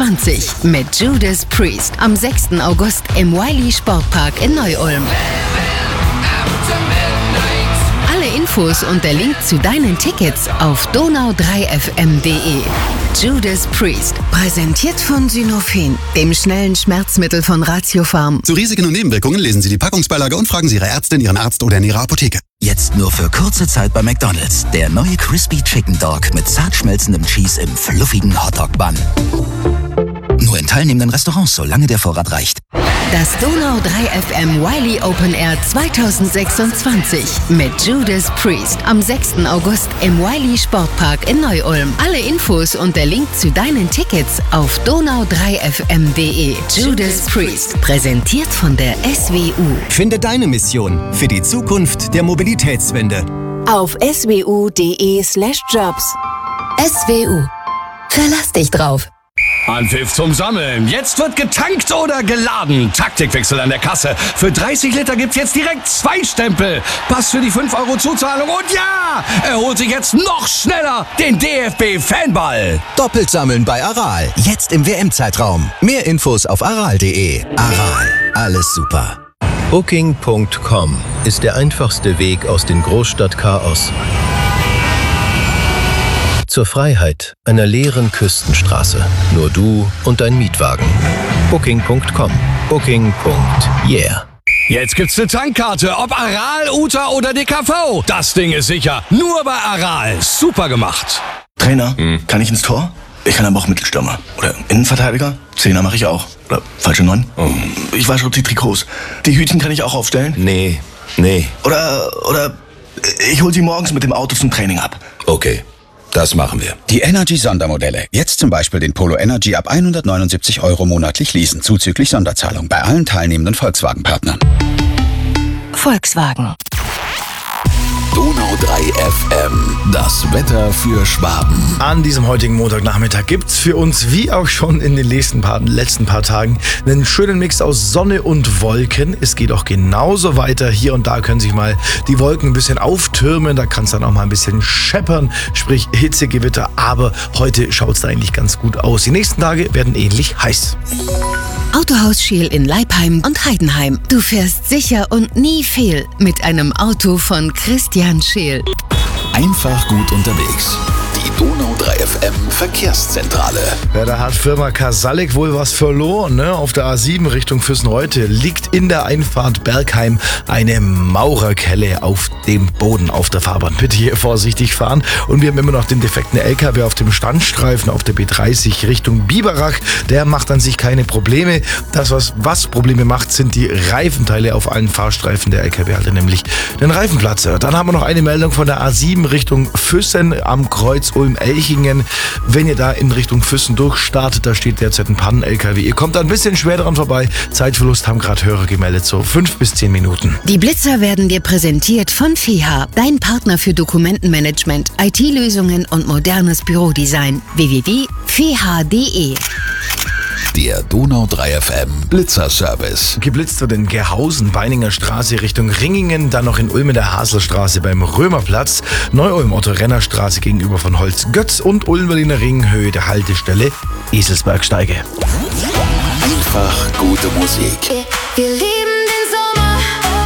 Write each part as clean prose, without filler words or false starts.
2026 mit Judas Priest am 6. August im Wiley Sportpark in Neu-Ulm. Alle Infos und der Link zu deinen Tickets auf donau3fm.de. Judas Priest, präsentiert von Synofen, dem schnellen Schmerzmittel von Ratiopharm. Zu Risiken und Nebenwirkungen lesen Sie die Packungsbeilage und fragen Sie Ihre Ärztin, Ihren Arzt oder in Ihrer Apotheke. Jetzt nur für kurze Zeit bei McDonald's. Der neue Crispy Chicken Dog mit zart schmelzendem Cheese im fluffigen Hotdog-Bun. Nur in teilnehmenden Restaurants, solange der Vorrat reicht. Das Donau3FM Wiley Open Air 2026 mit Judas Priest am 6. August im Wiley Sportpark in Neu-Ulm. Alle Infos und der Link zu deinen Tickets auf donau3fm.de. Judas Priest, präsentiert von der SWU. Finde deine Mission für die Zukunft der Mobilitätswende Auf swu.de/jobs. SWU. Verlass dich drauf. Anpfiff zum Sammeln. Jetzt wird getankt oder geladen. Taktikwechsel an der Kasse. Für 30 Liter gibt's jetzt direkt 2 Stempel. Pass für die 5 Euro Zuzahlung. Und ja, er holt sich jetzt noch schneller den DFB-Fanball. Doppelt sammeln bei Aral. Jetzt im WM-Zeitraum. Mehr Infos auf aral.de. Aral. Alles super. Booking.com ist der einfachste Weg aus dem Großstadtchaos zur Freiheit einer leeren Küstenstraße. Nur du und dein Mietwagen. Booking.com. Booking.yeah. Jetzt gibt's eine Tankkarte. Ob Aral, Uta oder DKV. Das Ding ist sicher. Nur bei Aral. Super gemacht. Trainer, kann ich ins Tor? Ich kann aber auch Mittelstürmer. Oder Innenverteidiger? Zehner mache ich auch. Oder falsche 9? Ich wasche die Trikots. Die Hütchen kann ich auch aufstellen? Nee. Oder ich hol sie morgens mit dem Auto zum Training ab. Okay, das machen wir. Die Energy-Sondermodelle. Jetzt zum Beispiel den Polo Energy ab 179 € monatlich leasen, zuzüglich Sonderzahlung bei allen teilnehmenden Volkswagen-Partnern. Volkswagen. Donau 3 FM. Das Wetter für Schwaben. An diesem heutigen Montagnachmittag gibt's für uns, wie auch schon in den letzten paar Tagen, einen schönen Mix aus Sonne und Wolken. Es geht auch genauso weiter. Hier und da können sich mal die Wolken ein bisschen auftürmen. Da kann es dann auch mal ein bisschen scheppern, sprich Hitzegewitter. Aber heute schaut's da eigentlich ganz gut aus. Die nächsten Tage werden ähnlich heiß. Autohaus Scheel in Leipheim und Heidenheim. Du fährst sicher und nie fehl mit einem Auto von Christian Scheel. Einfach gut unterwegs. Die Donau 3 FM Verkehrszentrale. Ja, da hat Firma Casalic wohl was verloren, ne? Auf der A7 Richtung Füssen-Reutte liegt in der Einfahrt Bergheim eine Maurerkelle auf dem Boden auf der Fahrbahn. Bitte hier vorsichtig fahren. Und wir haben immer noch den defekten LKW auf dem Standstreifen auf der B30 Richtung Biberach. Der macht an sich keine Probleme. Das, was Probleme macht, sind die Reifenteile auf allen Fahrstreifen. Der LKW hatte nämlich den Reifenplatzer. Dann haben wir noch eine Meldung von der A7 Richtung Füssen am Kreuz Ulm-Elchingen. Wenn ihr da in Richtung Füssen durchstartet, da steht derzeit ein Pannen-LKW. Ihr kommt da ein bisschen schwer dran vorbei. Zeitverlust haben gerade Hörer gemeldet, so 5 bis 10 Minuten. Die Blitzer werden dir präsentiert von FEHA, dein Partner für Dokumentenmanagement, IT-Lösungen und modernes Bürodesign. www.feha.de. Der Donau 3 FM Blitzerservice. Geblitzt wird in Gerhausen, Beininger Straße Richtung Ringingen, dann noch in Ulm in der Haselstraße beim Römerplatz, Neu-Ulm Otto-Renner-Straße gegenüber von Holzgötz und Ulm-Berliner Ring, Höhe der Haltestelle Eselsbergsteige. Einfach gute Musik. Wir lieben den Sommer.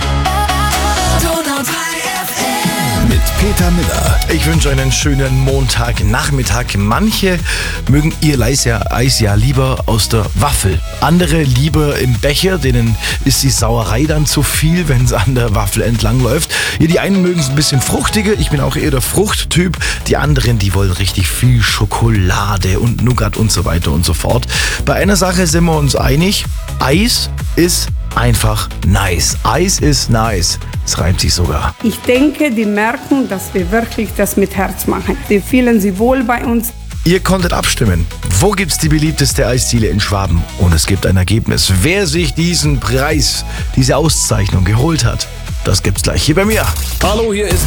Donau 3 FM. Mit Peter Miller. Ich wünsche einen schönen Montagnachmittag. Manche mögen ihr Eis ja lieber aus der Waffel. Andere lieber im Becher, denen ist die Sauerei dann zu viel, wenn es an der Waffel entlang läuft. Ja, die einen mögen es ein bisschen fruchtiger. Ich bin auch eher der Fruchttyp. Die anderen, die wollen richtig viel Schokolade und Nougat und so weiter und so fort. Bei einer Sache sind wir uns einig. Eis ist einfach nice. Eis ist nice. Es reimt sich sogar. Ich denke, die merken, dass wir wirklich das mit Herz machen. Die fühlen sich wohl bei uns. Ihr konntet abstimmen. Wo gibt's die beliebteste Eisdiele in Schwaben? Und es gibt ein Ergebnis. Wer sich diesen Preis, diese Auszeichnung geholt hat, das gibt's gleich hier bei mir. Hallo, hier ist